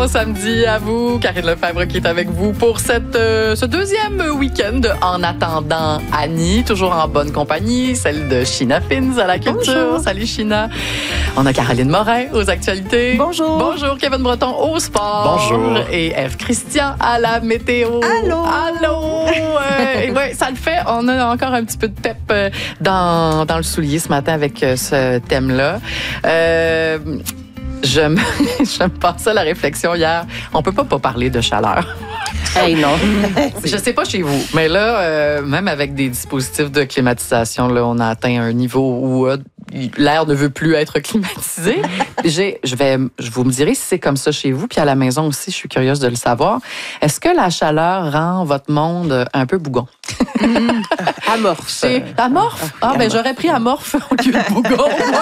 beau samedi à vous. Karine Lefebvre qui est avec vous pour ce deuxième week-end En attendant Annie, toujours en bonne compagnie, celle de Sheena Fins à la culture. Bonjour. Salut Sheena. On a Caroline Morin aux actualités. Bonjour. Bonjour Kevin Breton au sport. Bonjour. Et Ève Christian à la météo. Allô. Allô. Ouais, ça le fait. On a encore un petit peu de pep dans le soulier ce matin avec ce thème-là. Je me passais la réflexion hier. On peut pas parler de chaleur. Hey, non. Je sais pas chez vous, mais là, même avec des dispositifs de climatisation, là, on a atteint un niveau où l'air ne veut plus être climatisé. Vous me direz si c'est comme ça chez vous, puis à la maison aussi, je suis curieuse de le savoir. Est-ce que la chaleur rend votre monde un peu bougon? Amorphe. Amorphe? Ah, ben j'aurais pris amorphe au lieu de bougon.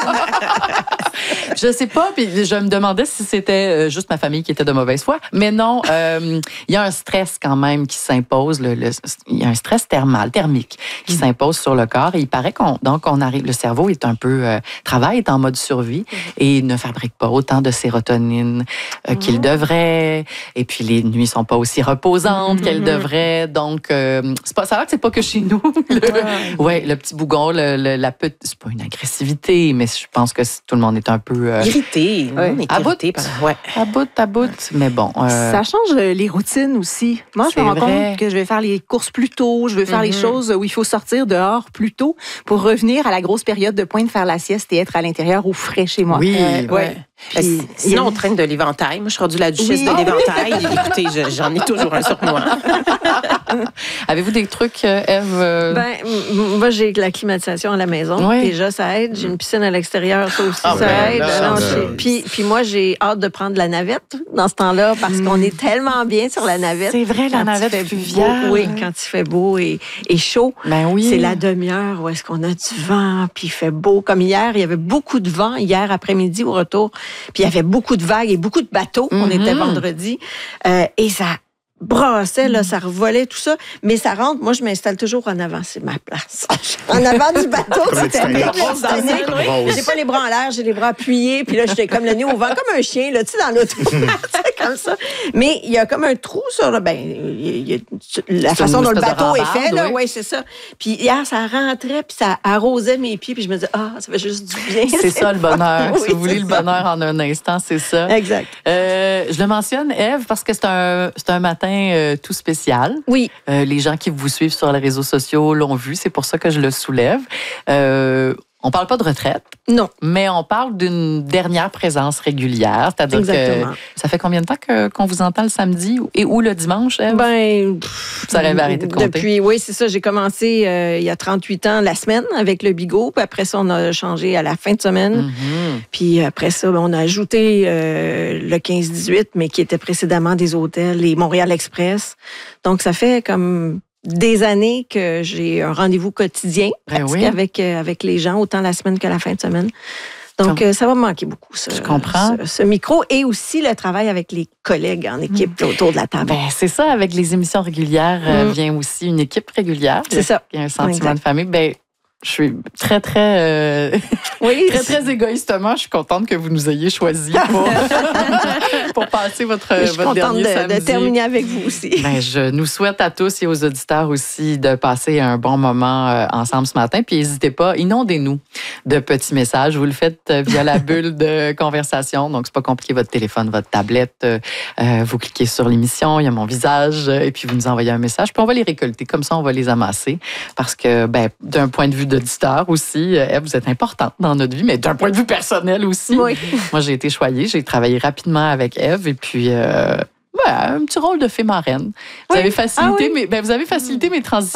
Je sais pas, puis je me demandais si c'était juste ma famille qui était de mauvaise foi. Mais non, il y a un stress quand même qui s'impose. Il y a un stress thermique qui s'impose sur le corps. Et il paraît qu'on arrive, le cerveau est un peu travaille, est en mode survie et ne fabrique pas autant de sérotonine qu'il devrait. Et puis les nuits sont pas aussi reposantes qu'elles devraient. Donc c'est pas que chez nous. Le petit bougon, c'est pas une agressivité, mais je pense que tout le monde est un peu Irrité. à bout. À bout. Mais bon. Ça change les routines aussi. Moi, je me rends compte que je vais faire les courses plus tôt, je vais faire les choses où il faut sortir dehors plus tôt pour revenir à la grosse période de pointe, faire la sieste et être à l'intérieur au frais chez moi. Oui. Puis, sinon, on traîne de l'éventail. Moi, je suis rendue la duchesse de l'éventail. Écoutez, j'en ai toujours un sur moi. Avez-vous des trucs, Ève? Moi, j'ai la climatisation à la maison. Oui. Déjà, ça aide. J'ai une piscine à l'extérieur, ça aussi, ça ben, aide. là, Puis moi, j'ai hâte de prendre la navette dans ce temps-là parce qu'on est tellement bien sur la navette. C'est vrai, la Quand navette il fait fluviale. beau, oui, quand il fait beau et chaud. Ben oui. C'est la demi-heure où est-ce qu'on a du vent, puis il fait beau. Comme hier, il y avait beaucoup de vent, hier après-midi au retour. Puis il y avait beaucoup de vagues et beaucoup de bateaux. On était vendredi. Et ça brassait, là, ça revolait, tout ça. Mais ça rentre. Moi, je m'installe toujours en avant. C'est ma place. En avant du bateau. Comme le Titanic. J'ai pas les bras en l'air, j'ai les bras appuyés. Puis là, j'étais comme le nez au vent, comme un chien, là, tu sais, dans l'auto. Comme ça. Mais il y a comme un trou sur la façon dont le bateau est fait, là. Oui, c'est ça. Puis hier, ça rentrait, puis ça arrosait mes pieds. Puis je me disais, ça fait juste du bien. C'est ça le bonheur. Oui, si vous voulez c'est le ça. bonheur en un instant, c'est ça. Exact. Je le mentionne, Ève, parce que c'est un matin tout spécial. Oui. Les gens qui vous suivent sur les réseaux sociaux l'ont vu, c'est pour ça que je le soulève. On parle pas de retraite. Non. Mais on parle d'une dernière présence régulière. C'est-à-dire Exactement. que ça fait combien de temps qu'on vous entend le samedi ou le dimanche, Ève? Ça aurait arrêté de compter. Depuis, oui, c'est ça. J'ai commencé il y a 38 ans la semaine avec le Bigot. Puis après ça, on a changé à la fin de semaine. Puis après ça, on a ajouté le 15-18, mais qui était précédemment des hôtels, les Montréal Express. Donc, ça fait comme des années que j'ai un rendez-vous quotidien avec les gens, autant la semaine que la fin de semaine. Donc, ça va me manquer beaucoup, ça. Je comprends. Ce micro et aussi le travail avec les collègues en équipe autour de la table. Ben, c'est ça, avec les émissions régulières vient aussi une équipe régulière. C'est ça. Il y a un sentiment Exact. de famille. Ben, je suis très, très égoïstement, je suis contente que vous nous ayez choisis pour passer votre Je suis contente dernier samedi. de terminer avec vous aussi. Ben, je nous souhaite à tous et aux auditeurs aussi de passer un bon moment ensemble ce matin. Puis n'hésitez pas, inondez-nous de petits messages. Vous le faites via la bulle de conversation. Donc, c'est pas compliqué, votre téléphone, votre tablette. Vous cliquez sur l'émission, il y a mon visage, et puis vous nous envoyez un message. Puis on va les récolter. Comme ça, on va les amasser. Parce que, d'un point de vue d'auditeur aussi, Ève, vous êtes importante dans notre vie, mais d'un point de vue personnel aussi. Oui. Moi, j'ai été choyée. J'ai travaillé rapidement avec Ève, et puis un petit rôle de fée marraine. Vous avez facilité, vous avez facilité mes transitions.